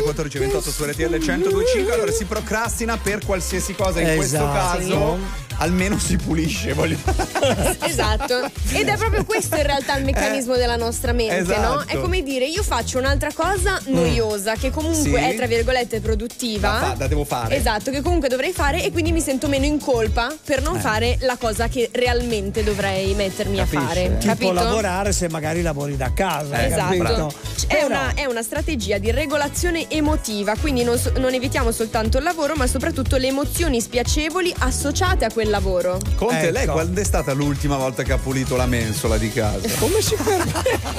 14 28 su RTL 102.5. Allora si procrastina per qualsiasi cosa, in questo caso almeno si pulisce, voglio. Esatto. Ed è proprio questo in realtà il meccanismo della nostra mente, esatto. no? È come dire, io faccio un'altra cosa noiosa che comunque è tra virgolette produttiva. La devo fare. Esatto, che comunque dovrei fare e quindi mi sento meno in colpa per non fare la cosa che realmente dovrei mettermi a fare. Tipo Capito? lavorare se magari lavori da casa. Esatto. È una strategia di regolazione emotiva, quindi non evitiamo soltanto il lavoro, ma soprattutto le emozioni spiacevoli associate a quel lavoro. Conte, lei quando è stata l'ultima volta che ha pulito la mensola di casa? Come si ferma?